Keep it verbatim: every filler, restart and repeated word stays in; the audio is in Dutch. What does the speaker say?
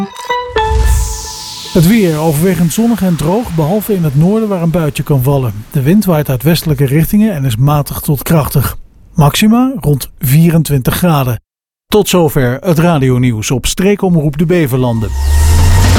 Het weer overwegend zonnig en droog, behalve in het noorden waar een buitje kan vallen. De wind waait uit westelijke richtingen en is matig tot krachtig. Maxima rond vierentwintig graden. Tot zover het radionieuws op Streekomroep de Beverlanden.